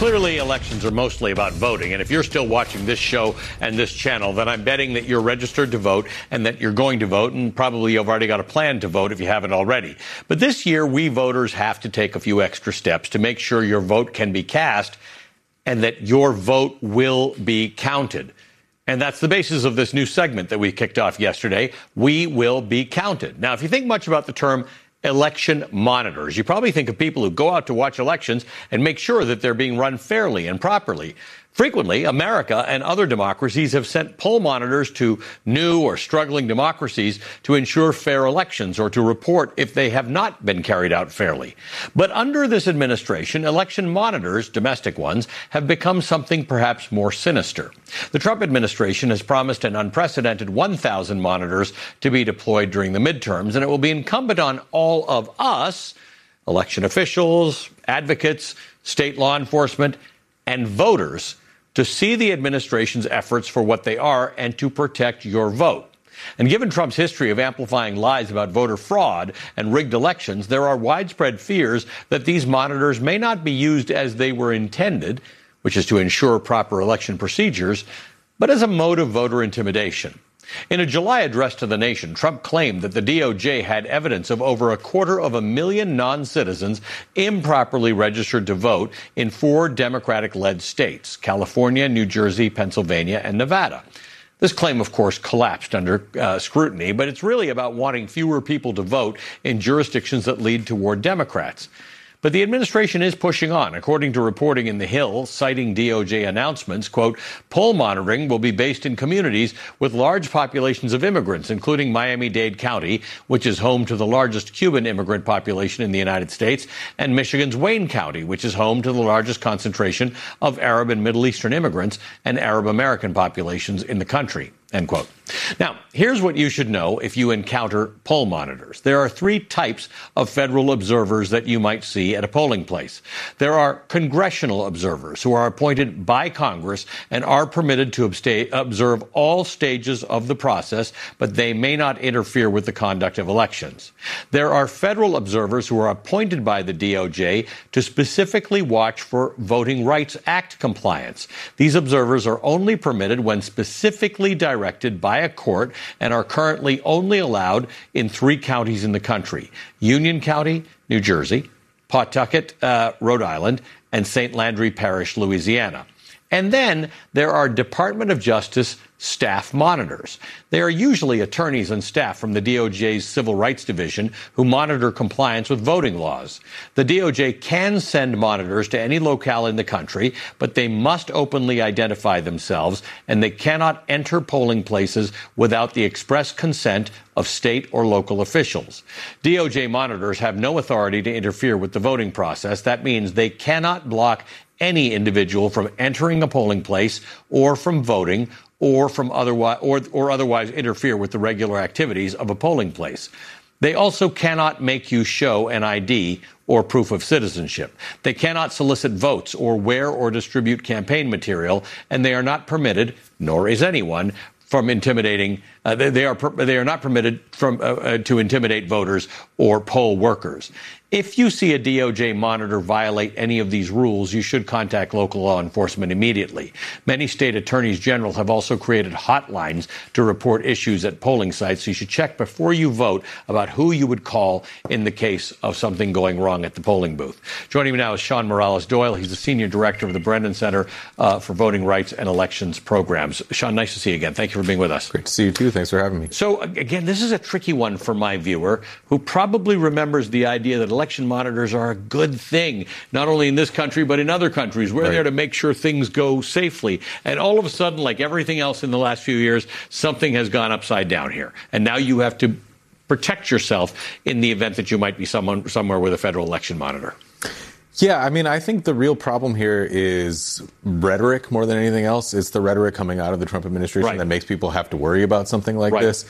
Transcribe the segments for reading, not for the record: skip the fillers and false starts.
Clearly, elections are mostly about voting. And if you're still watching this show and this channel, then I'm betting that you're registered to vote and that you're going to vote, and probably you've already got a plan to vote if you haven't already. But this year, we voters have to take a few extra steps to make sure your vote can be cast and that your vote will be counted. And that's the basis of this new segment that we kicked off yesterday. We will be counted. Now, if you think much about the term election monitors, you probably think of people who go out to watch elections and make sure that they're being run fairly and properly. Frequently, America and other democracies have sent poll monitors to new or struggling democracies to ensure fair elections or to report if they have not been carried out fairly. But under this administration, election monitors, domestic ones, have become something perhaps more sinister. The Trump administration has promised an unprecedented 1,000 monitors to be deployed during the midterms, and it will be incumbent on all of us, election officials, advocates, state law enforcement, and voters, to see the administration's efforts for what they are and to protect your vote. And given Trump's history of amplifying lies about voter fraud and rigged elections, there are widespread fears that these monitors may not be used as they were intended, which is to ensure proper election procedures, but as a mode of voter intimidation. In a July address to the nation, Trump claimed that the DOJ had evidence of over 250,000 non-citizens improperly registered to vote in 4 Democratic-led states: California, New Jersey, Pennsylvania, and Nevada. This claim, of course, collapsed under scrutiny, but it's really about wanting fewer people to vote in jurisdictions that lead toward Democrats. But the administration is pushing on. According to reporting in The Hill, citing DOJ announcements, quote, poll monitoring will be based in communities with large populations of immigrants, including Miami-Dade County, which is home to the largest Cuban immigrant population in the United States, and Michigan's Wayne County, which is home to the largest concentration of Arab and Middle Eastern immigrants and Arab American populations in the country. End quote. Now, here's what you should know if you encounter poll monitors. There are 3 types of federal observers that you might see at a polling place. There are congressional observers who are appointed by Congress and are permitted to observe all stages of the process, but they may not interfere with the conduct of elections. There are federal observers who are appointed by the DOJ to specifically watch for Voting Rights Act compliance. These observers are only permitted when specifically directed by a court and are currently only allowed in 3 counties in the country: Union County, New Jersey, Pawtucket, Rhode Island, and St. Landry Parish, Louisiana. And then there are Department of Justice staff monitors. They are usually attorneys and staff from the DOJ's Civil Rights Division who monitor compliance with voting laws. The DOJ can send monitors to any locale in the country, but they must openly identify themselves, and they cannot enter polling places without the express consent of state or local officials. DOJ monitors have no authority to interfere with the voting process. That means they cannot block any individual from entering a polling place or from voting or from otherwise interfere with the regular activities of a polling place. They also cannot make you show an ID or proof of citizenship. They cannot solicit votes or wear or distribute campaign material, and they are not permitted, nor is anyone, from intimidating. They are not permitted to intimidate voters or poll workers. If you see a DOJ monitor violate any of these rules, you should contact local law enforcement immediately. Many state attorneys general have also created hotlines to report issues at polling sites, so you should check before you vote about who you would call in the case of something going wrong at the polling booth. Joining me now is Sean Morales-Doyle. He's the Senior Director of the Brennan Center for Voting Rights and Elections Programs. Sean, nice to see you again. Thank you for being with us. Great to see you, too. Thanks for having me. So, again, this is a tricky one for my viewer who probably remembers the idea that election monitors are a good thing, not only in this country, but in other countries. We're there to make sure things go safely. And all of a sudden, like everything else in the last few years, something has gone upside down here. And now you have to protect yourself in the event that you might be somewhere with a federal election monitor. Yeah, I mean, I think the real problem here is rhetoric more than anything else. It's the rhetoric coming out of the Trump administration that makes people have to worry about something like this.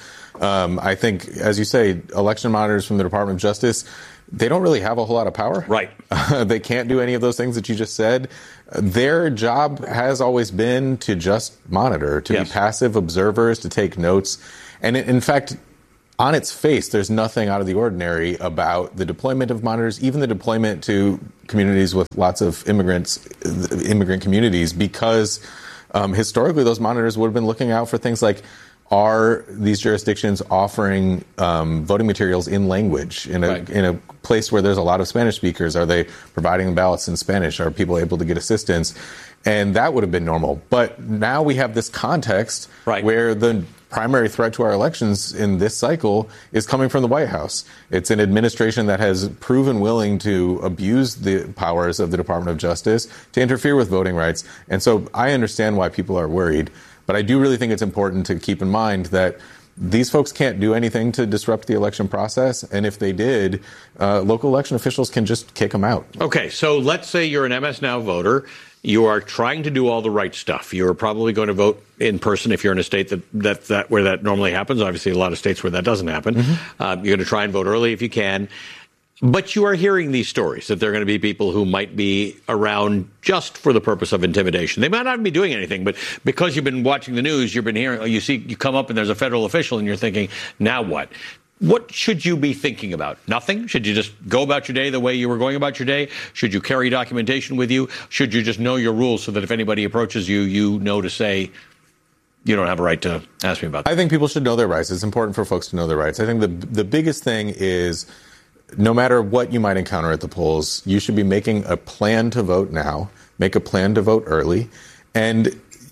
I think, as you say, election monitors from the Department of Justice, they don't really have a whole lot of power. They can't do any of those things that you just said. Their job has always been to just monitor, to be passive observers, to take notes. And in fact, on its face, there's nothing out of the ordinary about the deployment of monitors, even the deployment to communities with lots of immigrant communities, because historically those monitors would have been looking out for things like, are these jurisdictions offering voting materials in language in a place where there's a lot of Spanish speakers? Are they providing ballots in Spanish? Are people able to get assistance? And that would have been normal. But now we have this context where the primary threat to our elections in this cycle is coming from the White House. It's an administration that has proven willing to abuse the powers of the Department of Justice to interfere with voting rights. And so I understand why people are worried. But I do really think it's important to keep in mind that these folks can't do anything to disrupt the election process. And if they did, local election officials can just kick them out. Okay, so let's say you're an MS Now voter. You are trying to do all the right stuff. You're probably going to vote in person if you're in a state that where that normally happens. Obviously, a lot of states where that doesn't happen. You're going to try and vote early if you can. But you are hearing these stories that there are going to be people who might be around just for the purpose of intimidation. They might not be doing anything, but because you've been watching the news, you've been hearing, you come up and there's a federal official and you're thinking, now what? What should you be thinking about? Nothing? Should you just go about your day the way you were going about your day? Should you carry documentation with you? Should you just know your rules so that if anybody approaches you, you know to say, you don't have a right to ask me about that? I think people should know their rights. It's important for folks to know their rights. I think the biggest thing is, no matter what you might encounter at the polls, you should be making a plan to vote now, make a plan to vote early, and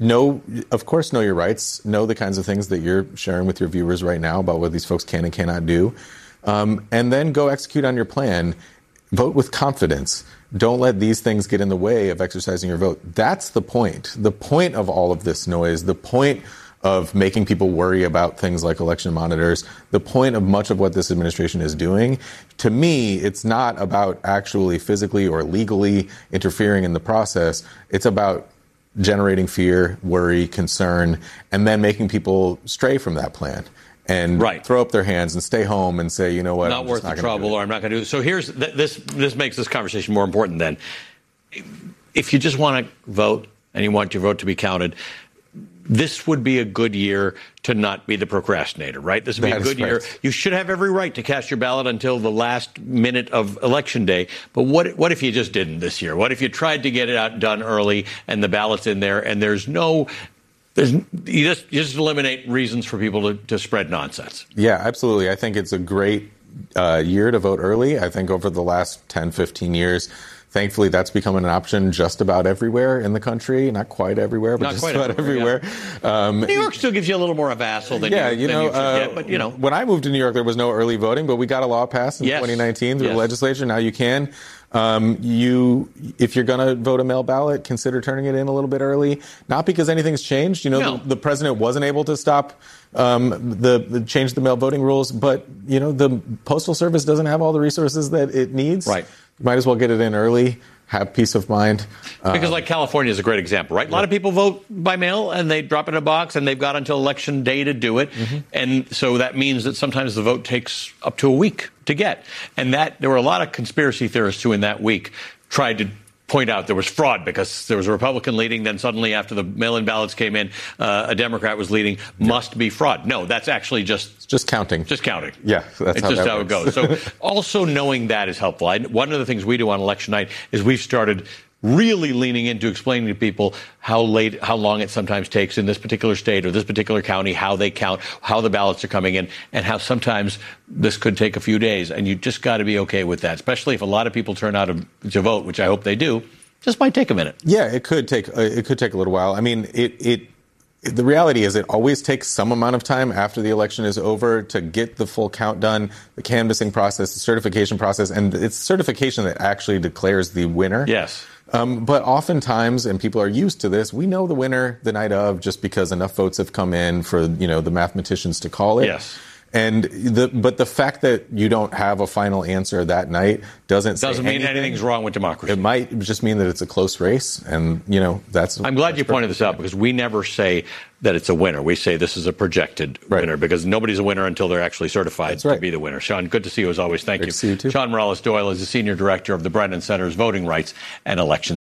of course, know your rights, know the kinds of things that you're sharing with your viewers right now about what these folks can and cannot do, and then go execute on your plan. Vote with confidence. Don't let these things get in the way of exercising your vote. That's the point. The point of all of this noise, the point of making people worry about things like election monitors, the point of much of what this administration is doing, to me, it's not about actually physically or legally interfering in the process. It's about generating fear, worry, concern, and then making people stray from that plan and throw up their hands and stay home and say, you know what, not worth the trouble, or I'm not going to do it. So here's this makes this conversation more important then. If you just want to vote and you want your vote to be counted, this would be a good year to not be the procrastinator, right? This would be a good year. You should have every right to cast your ballot until the last minute of Election Day. But what if you just didn't this year? What if you tried to get it done early and the ballot's in there and you just eliminate reasons for people to spread nonsense? Yeah, absolutely. I think it's a great year to vote early. I think over the last 10, 15 years, thankfully, that's becoming an option just about everywhere in the country. Not quite everywhere, but just about everywhere. Yeah. New York still gives you a little more of a hassle than you should get. But, when I moved to New York, there was no early voting, but we got a law passed in 2019 through the legislature. Now you can. If you're going to vote a mail ballot, consider turning it in a little bit early. Not because anything's changed. The president wasn't able to stop change the mail voting rules, but the Postal Service doesn't have all the resources that it needs. Right. You might as well get it in early, have peace of mind. Because like California is a great example, right? A lot of people vote by mail and they drop it in a box and they've got until Election Day to do it. And so that means that sometimes the vote takes up to a week to get. And there were a lot of conspiracy theorists who in that week tried to point out there was fraud because there was a Republican leading. Then suddenly after the mail-in ballots came in, a Democrat was leading. Must be fraud. No, that's actually just counting. Just counting. Yeah, that's how it goes. So also knowing that is helpful. One of the things we do on election night is we've started really leaning into explaining to people how long it sometimes takes in this particular state or this particular county, how they count, how the ballots are coming in, and how sometimes this could take a few days. And you just got to be okay with that, especially if a lot of people turn out to vote, which I hope they do. Just might take a minute. Yeah, it could take a little while. I mean, the reality is it always takes some amount of time after the election is over to get the full count done, the canvassing process, the certification process, and it's certification that actually declares the winner. Yes. But oftentimes, and people are used to this, we know the winner the night of just because enough votes have come in for, the mathematicians to call it. Yes. But the fact that you don't have a final answer that night doesn't mean anything's wrong with democracy. It might just mean that it's a close race, and that's. I'm glad you pointed this out because we never say that it's a winner. We say this is a projected winner because nobody's a winner until they're actually certified to be the winner. Sean, good to see you as always. Thank you. Good to see you too. Sean Morales Doyle is the senior director of the Brennan Center's Voting Rights and Election